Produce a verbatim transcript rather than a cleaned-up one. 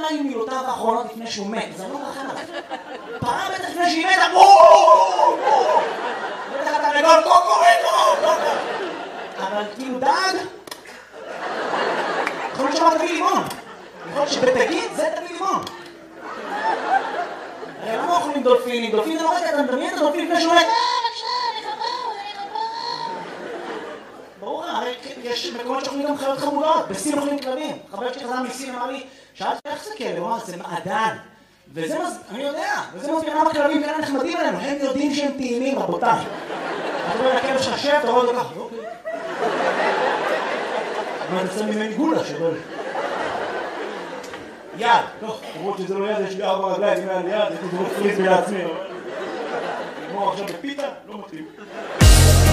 היו מילותיו האחרונות לפני שהוא מת, אז אני לא מרחם עליו. פעם בטח לפני שהיא מתה, בואו! בטח אתה רגול, קוקוריקו! אבל כאילו דג? יכול להיות שמה תביא לימון. יכול להיות שבתגיד זה תביא לימון. הרי למה אוכלים דולפינים? דולפין זה לא רגע, אתה מדמיין את הדולפין לפני שהוא מת. ברור, הרי יש מקומות שאוכלים גם חיות חמודות, בסין אוכלים כלבים. חבר שלי חזר מסין אמר לי, שאלתי איך זה כלב? הוא אמר, זה מעדן. וזה מז... אני יודע, וזה מסביר למה כלבים כאלה נחמדים עלינו, הם יודעים שהם טעימים, רבותיי. אתה רואה לכלב שחשב, אתה רואה אותו ככה, אוקיי. אבל אתה שם ממני גולה שבל. יד, טוב, למרות שזה לא יד, יש לי ארבע רגליים, אם היה לי יד, הייתי דורך פריז לעצמי. כמו עכשיו בפיתה, לא מתאים.